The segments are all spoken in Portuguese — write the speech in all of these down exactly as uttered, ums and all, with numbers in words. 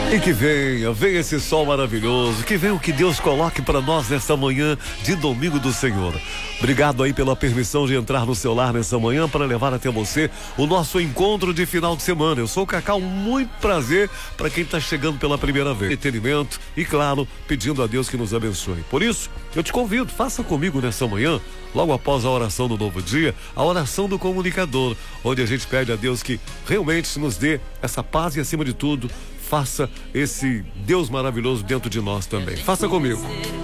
E que venha, venha esse sol maravilhoso, que venha o que Deus coloque para nós nessa manhã de domingo do Senhor. Obrigado aí pela permissão de entrar no seu lar nessa manhã para levar até você o nosso encontro de final de semana. Eu sou o Cacau, muito prazer para quem está chegando pela primeira vez. Entretenimento e, claro, pedindo a Deus que nos abençoe. Por isso, eu te convido, faça comigo nessa manhã, logo após a oração do novo dia, a oração do comunicador, onde a gente pede a Deus que realmente nos dê essa paz e, acima de tudo, faça esse Deus maravilhoso dentro de nós também. Faça comigo.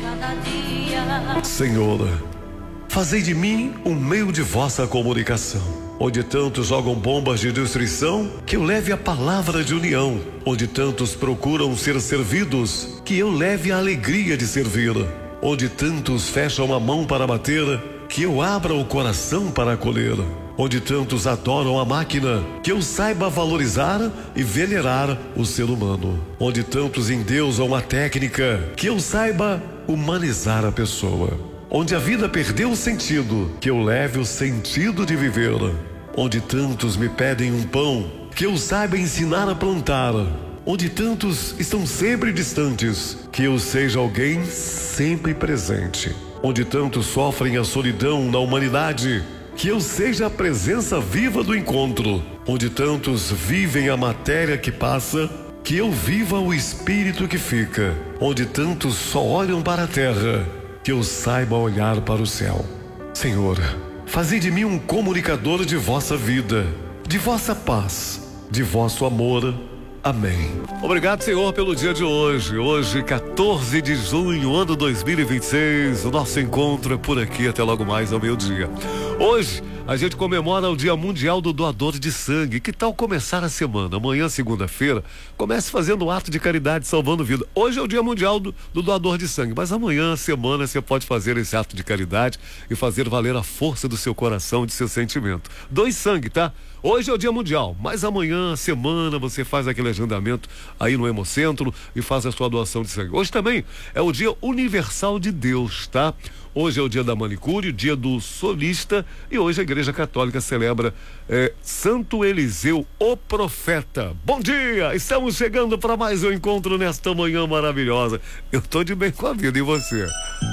Senhor, fazei de mim um meio de vossa comunicação, onde tantos jogam bombas de destruição, que eu leve a palavra de união, onde tantos procuram ser servidos, que eu leve a alegria de servir, onde tantos fecham a mão para bater, que eu abra o coração para acolher, onde tantos adoram a máquina, que eu saiba valorizar e venerar o ser humano, onde tantos endeusam a técnica, que eu saiba humanizar a pessoa, onde a vida perdeu o sentido, que eu leve o sentido de viver, onde tantos me pedem um pão, que eu saiba ensinar a plantar, onde tantos estão sempre distantes, que eu seja alguém sempre presente, onde tantos sofrem a solidão na humanidade, que eu seja a presença viva do encontro, onde tantos vivem a matéria que passa, que eu viva o espírito que fica, onde tantos só olham para a terra, que eu saiba olhar para o céu. Senhor, fazei de mim um comunicador de vossa vida, de vossa paz, de vosso amor. Amém. Obrigado, Senhor, pelo dia de hoje. Hoje, quatorze de junho, ano dois mil e vinte e seis. O nosso encontro é por aqui até logo mais ao meio-dia. Hoje, a gente comemora o Dia Mundial do Doador de Sangue. Que tal começar a semana? Amanhã, segunda-feira, comece fazendo um ato de caridade salvando vida. Hoje é o Dia Mundial do, do Doador de Sangue, mas amanhã, semana, você pode fazer esse ato de caridade e fazer valer a força do seu coração, de seu sentimento. Doe sangue, tá? Hoje é o Dia Mundial, mas amanhã, semana, você faz aquele agendamento aí no Hemocentro e faz a sua doação de sangue. Hoje também é o Dia Universal de Deus, tá? Hoje é o dia da manicure, o dia do solista, e hoje a Igreja Católica celebra é, Santo Eliseu, o Profeta. Bom dia! Estamos chegando para mais um encontro nesta manhã maravilhosa. Eu tô de bem com a vida, e você?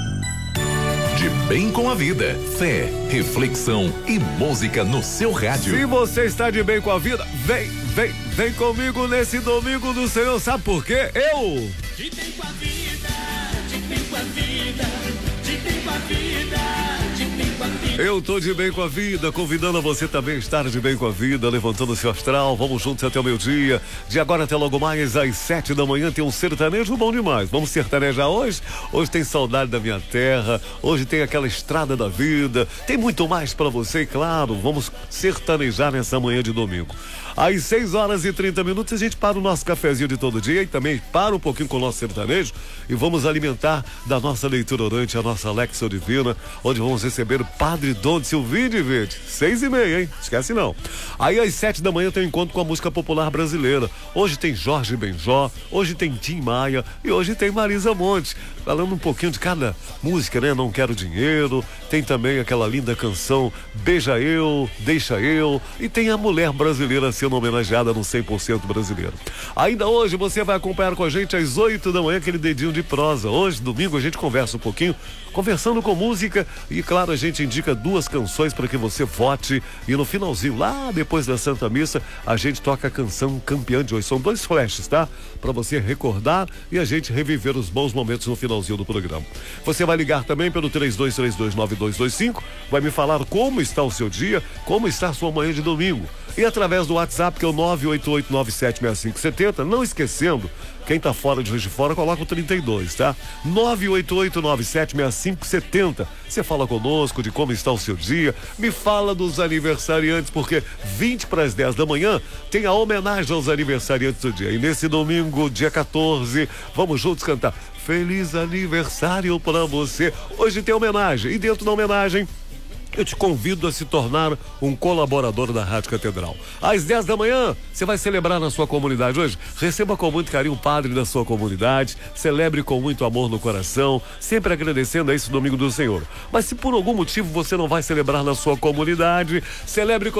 De bem com a vida, fé, reflexão e música no seu rádio. Se você está de bem com a vida, vem, vem, vem comigo nesse domingo do Senhor. Sabe por quê? Eu... De bem com a vida, de bem com a vida, de bem com a vida, de bem com a vida. Eu tô de bem com a vida, convidando a você também a estar de bem com a vida, levantando o seu astral. Vamos juntos até o meio-dia. De agora até logo mais, às sete da manhã, tem um sertanejo bom demais. Vamos sertanejar hoje? Hoje tem Saudade da Minha Terra, hoje tem aquela Estrada da Vida. Tem muito mais pra você, e claro, vamos sertanejar nessa manhã de domingo. Às seis horas e trinta minutos, a gente para o nosso cafezinho de todo dia e também para um pouquinho com o nosso sertanejo e vamos alimentar da nossa leitura orante, a nossa Lexio Divina, onde vamos receber o Padre Dom Silvinho de Verde. Seis e meia, hein? Esquece não. Aí às sete da manhã tem um encontro com a música popular brasileira. Hoje tem Jorge Benjó, hoje tem Tim Maia e hoje tem Marisa Monte. Falando um pouquinho de cada música, né? Não Quero Dinheiro, tem também aquela linda canção Beija Eu, Deixa Eu, e tem a mulher brasileira sendo homenageada no cem por cento brasileiro. Ainda hoje você vai acompanhar com a gente às oito da manhã aquele dedinho de prosa. Hoje, domingo, a gente conversa um pouquinho, conversando com música e, claro, a gente indica duas canções para que você vote e no finalzinho, lá depois da Santa Missa, a gente toca a canção campeã de hoje. São dois flashes, tá? Para você recordar e a gente reviver os bons momentos no finalzinho do programa. Você vai ligar também pelo três dois três dois nove dois dois cinco, vai me falar como está o seu dia, como está a sua manhã de domingo. E através do WhatsApp, que é o nove oito oito nove sete seis cinco sete zero, não esquecendo, quem tá fora de Juiz de Fora, coloca o trinta e dois, tá? nove oito oito nove sete seis cinco sete zero. Você fala conosco de como está o seu dia, me fala dos aniversariantes, porque vinte para as dez da manhã tem a homenagem aos aniversariantes do dia. E nesse domingo, dia quatorze, vamos juntos cantar Feliz Aniversário pra você. Hoje tem homenagem, e dentro da homenagem, eu te convido a se tornar um colaborador da Rádio Catedral. Às dez da manhã, você vai celebrar na sua comunidade hoje. Receba com muito carinho o padre da sua comunidade, celebre com muito amor no coração, sempre agradecendo a esse domingo do Senhor. Mas se por algum motivo você não vai celebrar na sua comunidade, celebre com